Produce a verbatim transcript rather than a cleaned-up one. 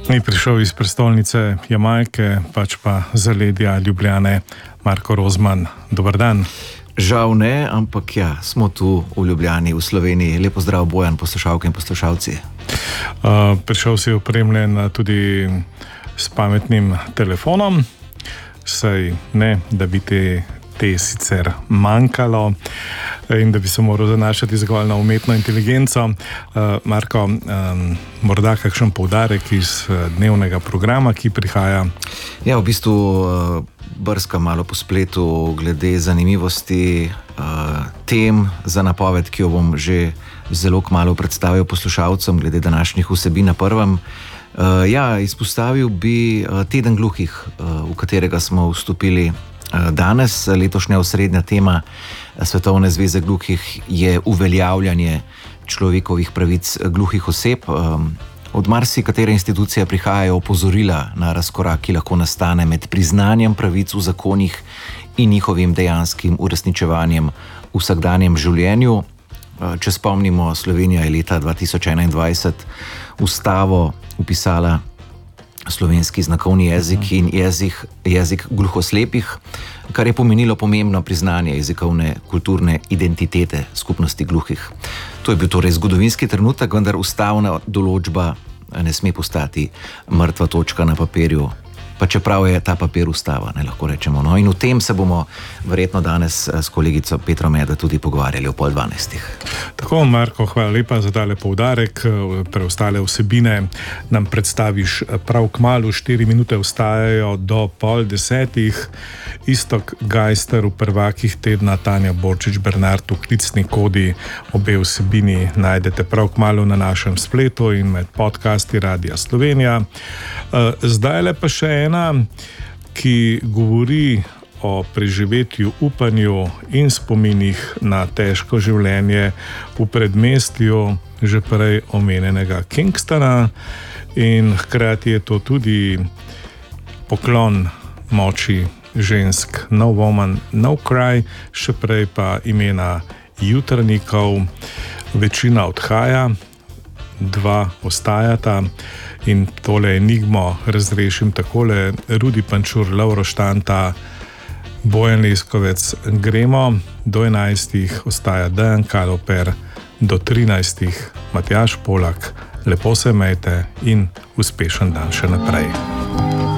Ni prišel iz prestolnice Jamajke, pač pa zaledja Ljubljane, Marko Rozman. Dober dan. Žal ne, ampak ja, smo tu v Ljubljani, v Sloveniji. Lepo zdrav, Bojan, poslušalke in poslušalci. Uh, prišel si opremljen tudi s pametnim telefonom, saj ne, da bi te, te sicer manjkalo in da bi se moral zanašati zgolj na umetno inteligenco. Uh, Marko, um, morda kakšen poudarek iz dnevnega programa, ki prihaja? Ja, v bistvu uh, brskam malo po spletu glede zanimivosti uh, tem za napoved, ki jo bom že zelo kmalu predstavil poslušalcem glede današnjih vsebin na prvem. Uh, ja, izpostavil bi uh, teden gluhih, uh, v katerega smo vstopili uh, danes. Letošnja osrednja tema Svetovne zveze gluhih je uveljavljanje človekovih pravic gluhih oseb. Um, od marsikatere institucije prihajajo opozorila na razkorak, ki lahko nastane med priznanjem pravic v zakonih in njihovim dejanskim uresničevanjem v vsakdanjem življenju. Če spomnimo, Slovenija je leta dva tisoč enaindvajset ustavo upisala slovenski znakovni jezik in jezik, jezik gluhoslepih, kar je pomenilo pomembno priznanje jezikovne kulturne identitete skupnosti gluhih. To je bil torej zgodovinski trenutek, vendar ustavna določba ne sme postati mrtva točka na papirju, pa čeprav je ta papir ustava, ne lahko rečemo. No, in o tem se bomo verjetno danes s kolegico Petro Mede tudi pogovarjali o pol dvanajstih. Tako, Marko, hvala lepa za tale poudarek. Preostale vsebine nam predstaviš prav kmalu, štiri minute ostajajo do pol desetih. Iztok Gajster v prvakih tedna, Tanja Borčič Bernard v klicni kodi. Obe vsebini najdete prav kmalu na našem spletu in med podcasti Radia Slovenija. Zdajle pa še ena, ki govori o preživetju, upanju in spominih na težko življenje v predmestju že prej omenjenega Kingstona, in hkrati je to tudi poklon moči žensk. No woman, no cry, še prej pa imena jutrnikov. Večina odhaja, dva ostajata. In tole enigmo razrešim takole: Rudi Pančur, Lovro Štanta, Bojan Leskovec. Gremo, do enajstih ostaja Dejan Kaloper, do trinajstih Matjaž Polak. Lepo se imejte in uspešen dan še naprej.